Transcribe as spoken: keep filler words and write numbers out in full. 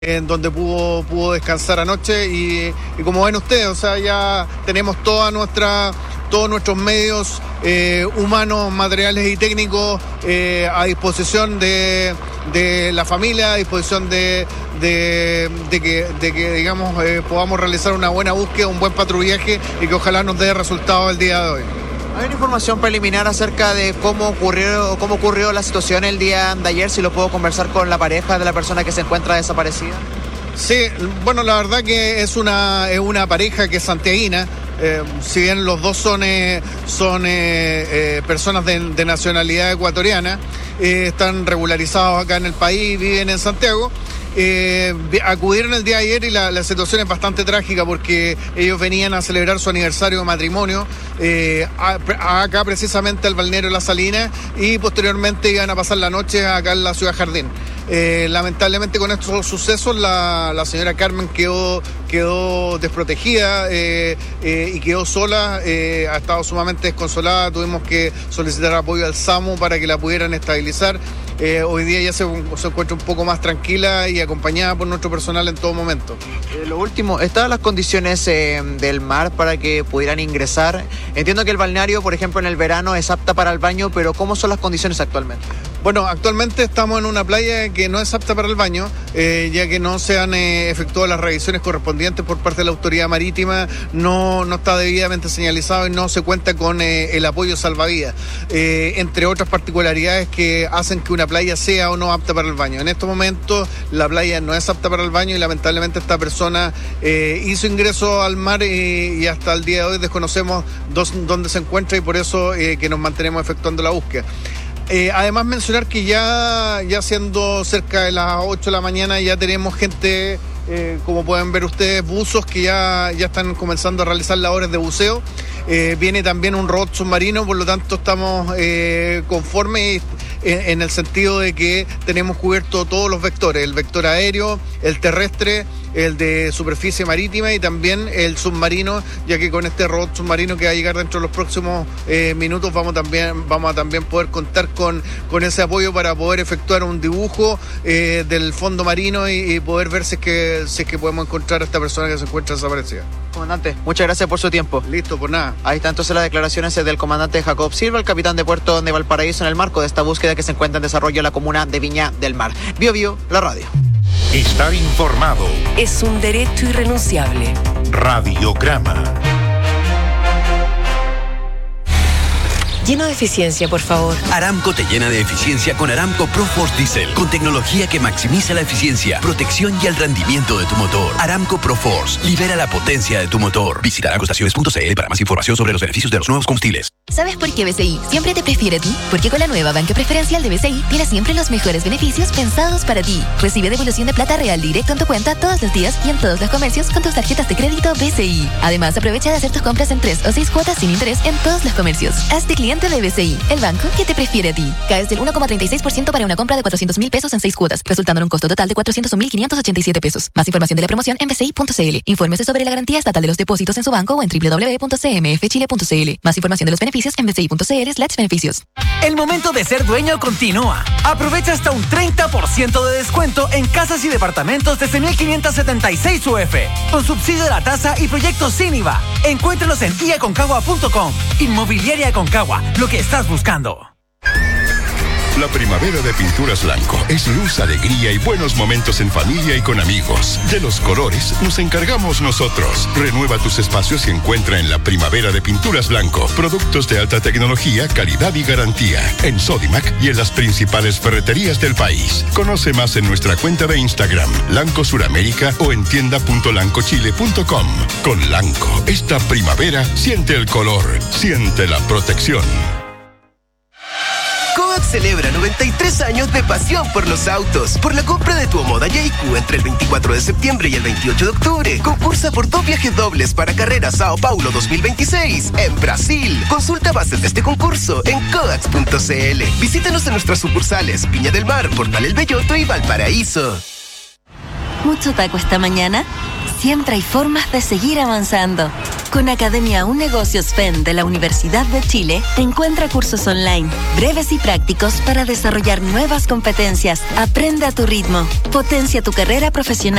en donde pudo, pudo descansar anoche y, y como ven ustedes, o sea, ya tenemos toda nuestra, todos nuestros medios eh, humanos, materiales y técnicos eh, a disposición de, de la familia, a disposición de, de, de, que, de que digamos eh, podamos realizar una buena búsqueda, un buen patrullaje y que ojalá nos dé resultado el día de hoy. ¿Hay una información preliminar acerca de cómo ocurrió, cómo ocurrió la situación el día de ayer? Si lo puedo conversar con la pareja de la persona que se encuentra desaparecida. Sí, bueno, la verdad que es una, es una pareja que es santiaguina. Eh, si bien los dos son, eh, son eh, eh, personas de, de nacionalidad ecuatoriana, eh, están regularizados acá en el país, viven en Santiago. Eh, acudieron el día de ayer y la, la situación es bastante trágica porque ellos venían a celebrar su aniversario de matrimonio eh, a, a acá precisamente al balneario La Salina y posteriormente iban a pasar la noche acá en la Ciudad Jardín. Eh, lamentablemente con estos sucesos la, la señora Carmen quedó, quedó desprotegida eh, eh, y quedó sola, eh, ha estado sumamente desconsolada, tuvimos que solicitar apoyo al SAMU para que la pudieran estabilizar. Eh, hoy día ya se, se encuentra un poco más tranquila y acompañada por nuestro personal en todo momento. Eh, lo último, ¿estaban las condiciones eh, del mar para que pudieran ingresar? Entiendo que el balneario, por ejemplo, en el verano es apta para el baño, pero ¿cómo son las condiciones actualmente? Bueno, actualmente estamos en una playa que no es apta para el baño, eh, ya que no se han eh, efectuado las revisiones correspondientes por parte de la autoridad marítima, no, no está debidamente señalizado y no se cuenta con eh, el apoyo salvavidas, eh, entre otras particularidades que hacen que una playa sea o no apta para el baño. En estos momentos la playa no es apta para el baño y lamentablemente esta persona eh, hizo ingreso al mar eh, y hasta el día de hoy desconocemos dos, dónde se encuentra y por eso eh, que nos mantenemos efectuando la búsqueda. Eh, además mencionar que ya, ya siendo cerca de las ocho de la mañana ya tenemos gente, eh, como pueden ver ustedes, buzos que ya, ya están comenzando a realizar labores de buceo. Eh, viene también un robot submarino, por lo tanto estamos eh, conformes en, en el sentido de que tenemos cubierto todos los vectores, el vector aéreo, el terrestre, el de superficie marítima y también el submarino, ya que con este robot submarino que va a llegar dentro de los próximos eh, minutos vamos, también, vamos a también poder contar con, con ese apoyo para poder efectuar un dibujo eh, del fondo marino y, y poder ver si es, que, si es que podemos encontrar a esta persona que se encuentra desaparecida. Comandante, muchas gracias por su tiempo. Listo, por nada. Ahí están entonces las declaraciones del comandante Jacob Silva, el capitán de puerto de Valparaíso, en el marco de esta búsqueda que se encuentra en desarrollo en la comuna de Viña del Mar. Bio Bio, la radio. Estar informado es un derecho irrenunciable. Radiograma. Lleno de eficiencia, por favor. Aramco te llena de eficiencia con Aramco ProForce Diesel, con tecnología que maximiza la eficiencia, protección y el rendimiento de tu motor. Aramco ProForce, libera la potencia de tu motor. Visita aramco estaciones punto c l para más información sobre los beneficios de los nuevos combustibles. ¿Sabes por qué B C I siempre te prefiere a ti? Porque con la nueva banca preferencial de B C I tienes siempre los mejores beneficios pensados para ti. Recibe devolución de plata real directo en tu cuenta todos los días y en todos los comercios con tus tarjetas de crédito B C I. Además, aprovecha de hacer tus compras en tres o seis cuotas sin interés en todos los comercios. Hazte cliente de B C I, el banco que te prefiere a ti. Caes del uno coma treinta y seis por ciento para una compra de cuatrocientos mil pesos en seis cuotas, resultando en un costo total de cuatrocientos mil quinientos ochenta y siete pesos. Más información de la promoción en b c i punto c l. Infórmese sobre la garantía estatal de los depósitos en su banco o en w w w punto c m f chile punto c l. Más información de los beneficios en b c i punto c l slash beneficios. El momento de ser dueño continúa. Aprovecha hasta un treinta por ciento de descuento en casas y departamentos desde mil quinientos setenta y seis U F, con subsidio de la tasa y proyectos sin I V A. Encuéntralos en i aconcagua punto com. Inmobiliaria Aconcagua, lo que estás buscando. La primavera de Pinturas Blanco es luz, alegría y buenos momentos en familia y con amigos. De los colores nos encargamos nosotros. Renueva tus espacios y encuentra en la primavera de Pinturas Blanco productos de alta tecnología, calidad y garantía. En Sodimac y en las principales ferreterías del país. Conoce más en nuestra cuenta de Instagram, Lanco Suramérica, o en tienda punto lanco chile punto com. Con Lanco, esta primavera siente el color, siente la protección. Coax celebra noventa y tres años de pasión por los autos. Por la compra de tu Omoda J Q entre el veinticuatro de septiembre y el veintiocho de octubre, concursa por dos viajes dobles para carrera Sao Paulo dos mil veintiséis en Brasil. Consulta bases de este concurso en coax punto c l. Visítanos en nuestras sucursales Viña del Mar, Portal El Belloto y Valparaíso. ¿Mucho taco esta mañana? Siempre hay formas de seguir avanzando. Con Academia Un Negocios F E N de la Universidad de Chile, encuentra cursos online, breves y prácticos para desarrollar nuevas competencias. Aprende a tu ritmo. Potencia tu carrera profesional